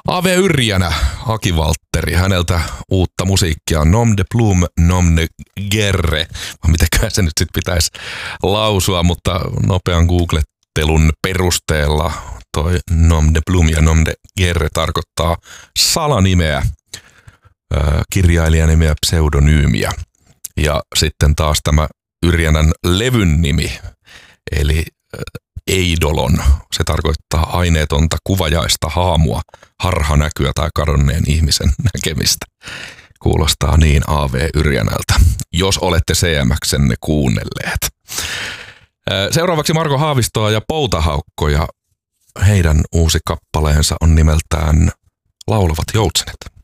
A.V. Yrjänä, Aki Valtteri, häneltä uutta musiikkia, Nom de Plume, Nom de Guerre, mitäköhän se nyt sitten pitäisi lausua, mutta nopean googlettelun perusteella toi Nom de Plume ja Nom de Guerre tarkoittaa salanimeä, kirjailijanimeä, pseudonyymiä. Ja sitten taas tämä Yrjänän levyn nimi, eli Eidolon. Se tarkoittaa aineetonta kuvajaista haamua, harhanäkyä tai kadonneen ihmisen näkemistä. Kuulostaa niin A.V. Yrjänältä, jos olette CMX:nne kuunnelleet. Seuraavaksi Marko Haavistoa ja Poutahaukko, ja heidän uusi kappaleensa on nimeltään Laulavat joutsenet.